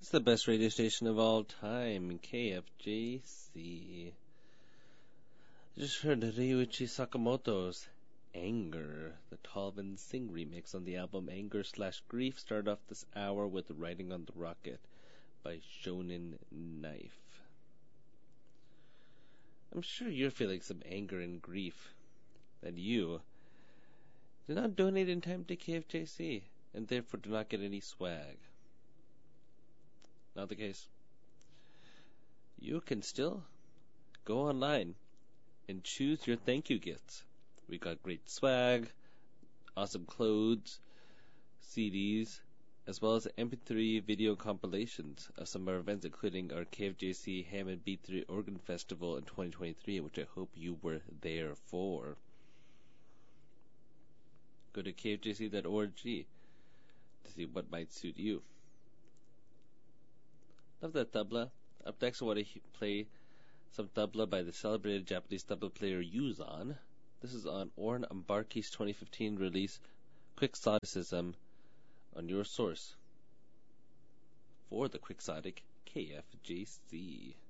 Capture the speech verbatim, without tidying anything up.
It's the best radio station of all time, K F J C. I just heard Ryuichi Sakamoto's Anger, the Talvin Singh remix on the album Anger slash Grief. Started off this hour with Riding on the Rocket by Shonen Knife. I'm sure you're feeling some anger and grief that you did not donate in time to K F J C and therefore do not get any swag. Not the case. You can still go online and choose your thank you gifts. We got great swag, awesome clothes, C Ds, as well as M P three video compilations of some of our events, including our K F J C Hammond B three Organ Festival in twenty twenty-three, which I hope you were there for. Go to K F J C dot org to see what might suit you. Love that tabla. Up next I want to play some tabla by the celebrated Japanese tabla player Yuzan. This is on Orn Ambarki's twenty fifteen release, Quixoticism, on your source for the Quixotic K F J C.